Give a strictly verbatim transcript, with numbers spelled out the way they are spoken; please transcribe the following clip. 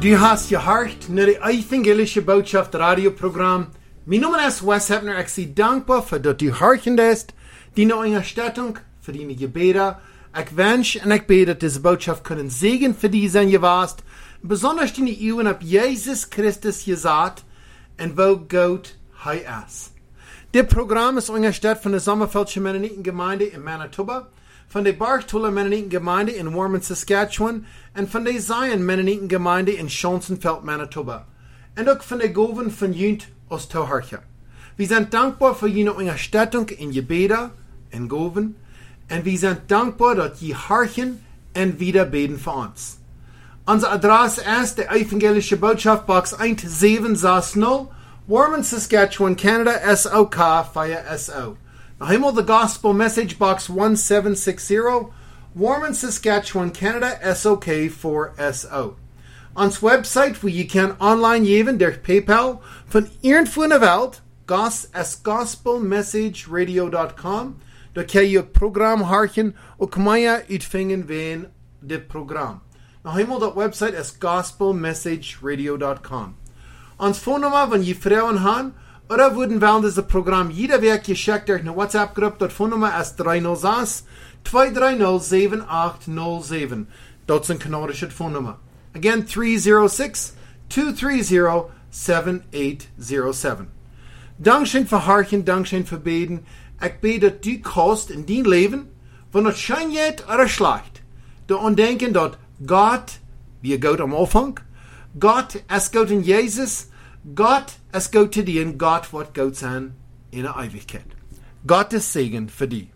Du hast gehört naar de evangelische boodschap radioprogram. Mijn naam is Wes Hebner. Ik zie dankbaar voor dat u hartend is. Die nou ondersteuning voor die gebeden. Ik wens en ik bid dat deze boodschap kunnen zegen voor die zijn geweest. Besonders die uwen op Jezus Christus gezet. En wo God hij is. Dit programma is ondersteund van de Sommerfeldse Mennonitengemeinde in Manitoba, van de Barstola Mennonitengemeinde in Warman, Saskatchewan, en van de Zion Mennonitengemeinde in Schonsenfeld, Manitoba. En ook van de Goven van Junt Oost-Tohartje. We zijn dankbaar voor jullie ondersteuning in gebeden en Goven. En we zijn dankbaar dat je harten en wieder beden voor ons. Onze adres is de Evangelische Boodschap, box one seven six zero, Warman, Saskatchewan, Canada, S O K via S O. Now, helemaal the Gospel Message, box one seven six zero, Warman, Saskatchewan, Canada, S O K four S O. Ons website, waar je kan online geven door PayPal, van irgendwo in de wereld, gos as gospel message radio dot com. Daar kan je het programma harken, ook mij uitvingen ween dit programma. Nou, helemaal dat website is gospel message radio dot com. Ons phonenummer, wenn je vrouwen haben, oder würden wollen das Programm jeder week geschickt durch eine WhatsApp-Gruppe, das Phonenummer ist three oh six, two three oh, seven eight oh seven. Dat is een kanadische phonenummer. Again, three oh six, two three oh, seven eight oh seven. Dankschön für Harchen, Dankschön für Beten. Ich bete, dass du kost in dein Leben, wenn es schön geht oder schlecht, du undenken, dass Gott, wie Gott am Anfang, Gott, es Gott in Jesus, Gott, es Gott zu dir, und Gott wird Gott sein in der Ewigkeit. Gottes Segen für dich.